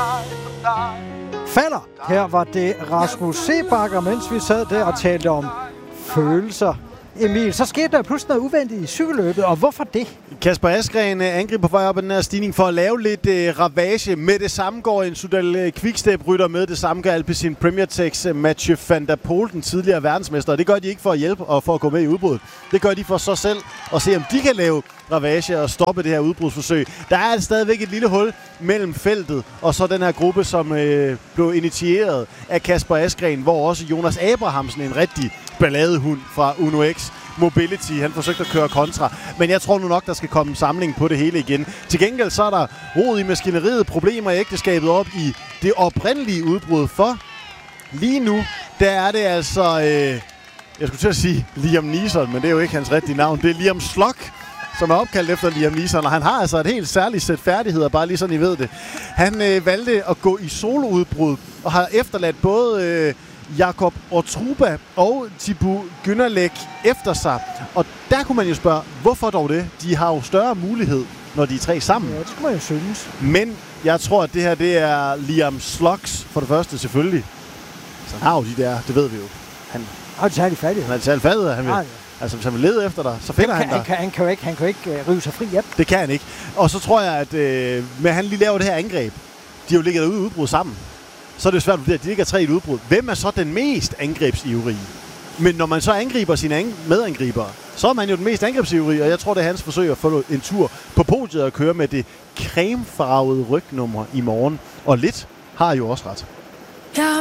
Falder. Her var det Rasmus Sebakker, mens vi sad der og talte om følelser. Emil, så skete der pludselig noget uventet i cykelløbet, og hvorfor det? Kasper Asgreen angriber på vej op ad den her stigning for at lave lidt ravage. Med det samme går en Soudal Quickstep-rytter med, det samme gør Alpecin Premier Techs Mathieu van der Poel, den tidligere verdensmester. Og det gør de ikke for at hjælpe og for at gå med i udbruddet. Det gør de for sig selv og se, om de kan lave ravage og stoppe det her udbrudsforsøg. Der er stadigvæk et lille hul mellem feltet og så den her gruppe, som blev initieret af Kasper Asgreen, hvor også Jonas Abrahamsen, en rigtig balladehund fra Uno X Mobility, han forsøgte at køre kontra. Men jeg tror nu nok, der skal komme en samling på det hele igen. Til gengæld så er der rod i maskineriet, problemer i ægteskabet op i det oprindelige udbrud. For lige nu, der er det altså, jeg skulle til at sige Liam Neeson, men det er jo ikke hans rigtige navn. Det er Liam Slock, som er opkaldt efter Liam Neeson, og han har altså et helt særligt sæt færdigheder, bare lige sådan I ved det. Han valgte at gå i soloudbrud og har efterladt både Jakob Otruba og Thibaut Günnerlæk efter sig. Og der kunne man jo spørge, hvorfor dog det? De har jo større mulighed, når de er tre sammen. Ja, det skulle man jo synes. Men jeg tror, at det her, det er Liam Slocks for det første selvfølgelig. Så han har jo de der, det ved vi jo. Han har de særlig fattighed. Han har de særlig fattighed, han vil. Ja. Altså, hvis han vil lede efter dig, så finder han dig. Han kan jo ikke rive sig fri hjem. Det kan han ikke. Og så tror jeg, at med at han lige laver det her angreb, de har jo ligget derude i udbrud sammen. Så er det jo svært at vurdere, at de ligger tre i et udbrud. Hvem er så den mest angrebsivrige? Men når man så angriber sine medangribere, så er man jo den mest angrebsivrige, og jeg tror, det er hans forsøg at få en tur på podiet og køre med det cremefarvede rygnummer i morgen. Og lidt har jo også ret.